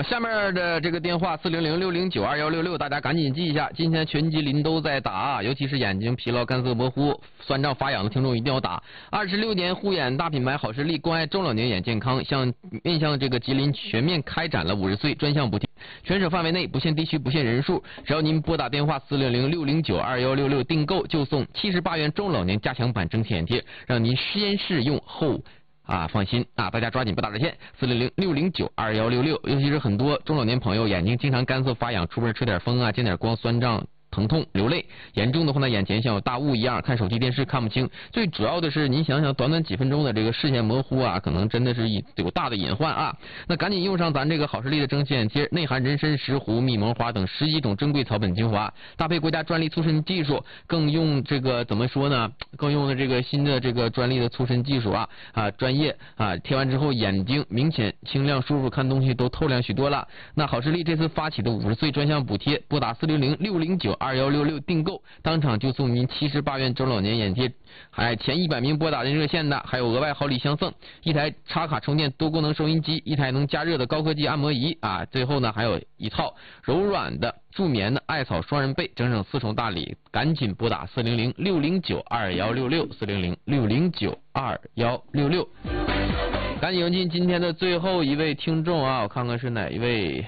下面的这个电话400-609-2166，大家赶紧记一下。今天全吉林都在打，尤其是眼睛疲劳、干涩、模糊、酸胀、发痒的听众一定要打。26年护眼大品牌好视力关爱中老年眼健康，面向这个吉林全面开展了50岁专项补贴，全省范围内不限地区、不限人数，只要您拨打电话400-609-2166订购，就送78元中老年加强版整体眼贴，让您先试用后放心啊！大家抓紧拨打热线400-609-2166，尤其是很多中老年朋友眼睛经常干涩发痒，出门吹点风啊，见点光酸胀。疼痛流泪，严重的话呢，眼前像有大雾一样，看手机电视看不清。最主要的是，您想想，短短几分钟的这个视线模糊啊，可能真的是有大的隐患啊。那赶紧用上咱这个好视力的蒸汽眼贴，内含人参、石斛、蜜蒙花等10几种珍贵草本精华，搭配国家专利促渗技术，更用这个怎么说呢？更用了这个新的这个专利的促渗技术专业贴完之后眼睛明显清亮舒服，看东西都透亮许多了。那好视力这次发起的50岁专项补贴，拨打400-609-2166订购，当场就送您78元中老年眼贴，还前100名拨打的热线的，还有额外好礼相赠，一台插卡充电多功能收音机，一台能加热的高科技按摩仪最后呢还有一套柔软的助眠的艾草双人被，整整4重大礼，赶紧拨打400-609-2166 400-609-2166，赶紧迎进今天的最后一位听众我看看是哪一位。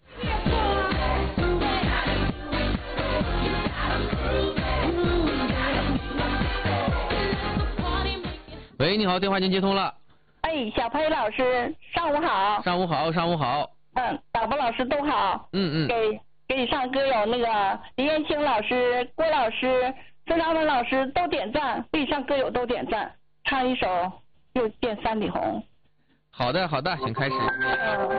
喂，你好，电话已经接通了。 哎，小佩老师，上午好。 上午好，上午好。 导播老师都好。给你上歌有那个林彦青老师、郭老师、孙长文老师都点赞，给你上歌友都点赞，唱一首《又见三里红》。 好的，好的，请开始。